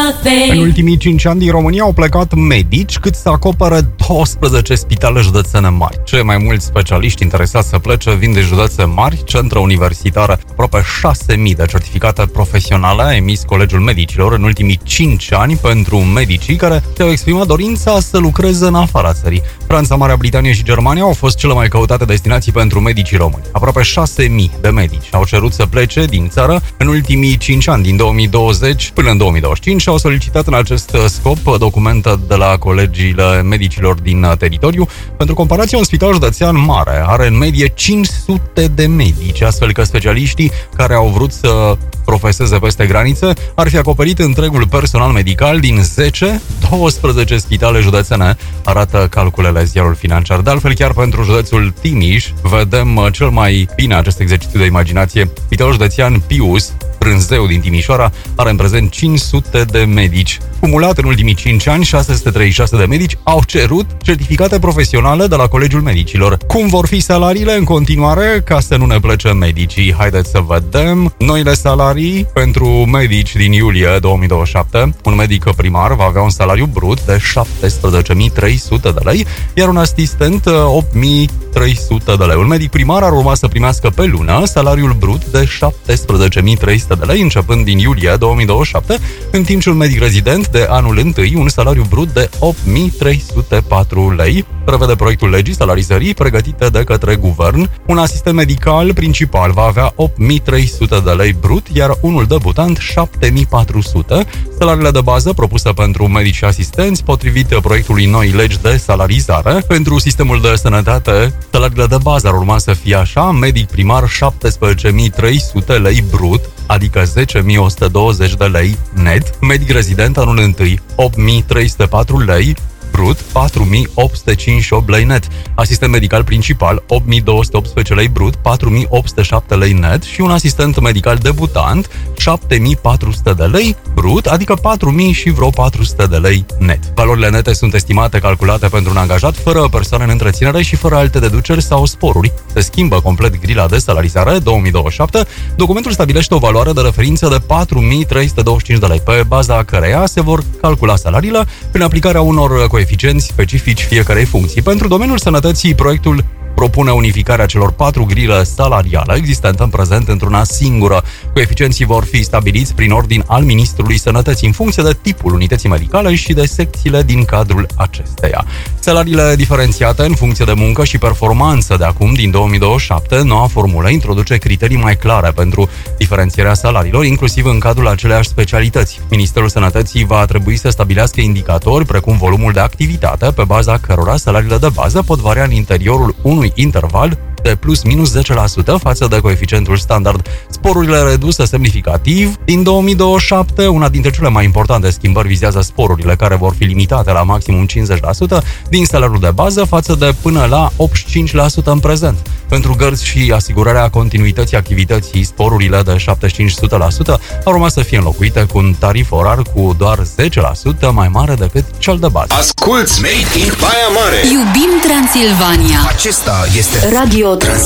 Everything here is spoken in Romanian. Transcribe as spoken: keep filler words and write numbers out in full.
În ultimii cinci ani din România au plecat medici cât să acopere douăsprezece spitale județene mari. Cei mai mulți specialiști interesați să plece vin de județe mari, centre universitare, aproape șase mii de certificate profesionale a emis Colegiul Medicilor în ultimii cinci ani pentru medicii care și-au exprimat dorința să lucreze în afara țării. Franța, Marea Britanie și Germania au fost cele mai căutate destinații pentru medicii români. Aproape șase mii de medici au cerut să plece din țară în ultimii cinci ani, din două mii douăzeci până în două mii douăzeci și cinci, și au solicitat în acest scop documente de la colegiile medicilor din teritoriu. Pentru comparație, un spital județean mare are în medie cinci sute de medici, astfel că specialiștii care au vrut să profeseze peste granițe ar fi acoperit întregul personal medical din zece douăsprezece spitale județene, arată calculele Ziarul Financiar. De altfel, chiar pentru județul Timiș vedem cel mai bine acest exercițiu de imaginație. Spitalul județean Pius Brânzeu din Timișoara are în prezent cinci sute de medici. Cumulat în ultimii cinci ani, șase sute treizeci și șase de medici au cerut certificate profesionale de la Colegiul Medicilor. Cum vor fi salariile în continuare ca să nu ne plece medicii? Haideți să vedem noile salarii pentru medici din iulie două mii douăzeci și șapte. Un medic primar va avea un salariu brut de șaptesprezece mii trei sute de lei, iar un asistent opt mii trei sute de lei. Un medic primar ar urma să primească pe lună salariul brut de șaptesprezece mii trei sute de lei începând din iulie două mii douăzeci și șapte, în timp ce un medic rezident de anul întâi un salariu brut de opt mii trei sute patru lei. Prevede proiectul legii salarizării pregătite de către guvern. Un asistent medical principal va avea opt mii trei sute de lei brut, iar unul debutant șapte mii patru sute. Salariile de bază propuse pentru medici și asistenți, potrivit proiectului noi legi de salarizare. Pentru sistemul de sănătate, salariile de bază ar urma să fie așa: medic primar șaptesprezece mii trei sute lei brut, adică zece mii o sută douăzeci de lei net. Medic rezident anul întâi opt mii trei sute patru lei brut, patru mii opt sute cincizeci și opt lei net. Asistent medical principal opt mii două sute optsprezece lei brut, patru mii opt sute șapte lei net, și un asistent medical debutant șapte mii patru sute de lei brut, adică patru mii și vreo patru sute de lei net. Valorile nete sunt estimate, calculate pentru un angajat fără persoane în întreținere și fără alte deduceri sau sporuri. Se schimbă complet grila de salarizare două mii douăzeci și șapte. Documentul stabilește o valoare de referință de patru mii trei sute douăzeci și cinci de lei, pe baza căreia se vor calcula salariile prin aplicarea unor coeficienți specifici fiecarei funcții. Pentru domeniul sănătății, proiectul propune unificarea celor patru grile salariale existente în prezent într-una singură. Coeficienții vor fi stabiliți prin ordin al Ministrului Sănătății în funcție de tipul unității medicale și de secțiile din cadrul acesteia. Salariile diferențiate în funcție de muncă și performanță de acum, din două mii douăzeci și șapte, noua formulă introduce criterii mai clare pentru diferențierea salariilor, inclusiv în cadrul aceleiași specialități. Ministerul Sănătății va trebui să stabilească indicatori precum volumul de activitate, pe baza cărora salariile de bază pot varia în interiorul unui interval de plus minus zece la sută față de coeficientul standard. Sporurile reduse semnificativ din două mii douăzeci și șapte, una dintre cele mai importante schimbări vizează sporurile care vor fi limitate la maximum cincizeci la sută din salariul de bază față de până la optzeci și cinci la sută în prezent. Pentru gărzi și asigurarea continuității activității, sporurile de șaptezeci și cinci la sută ar urma să fie înlocuite cu un tarif orar cu doar zece la sută mai mare decât cel de bază. Asculți Made in Baia Mare! Iubim Transilvania! Acesta este Radio Transilvania.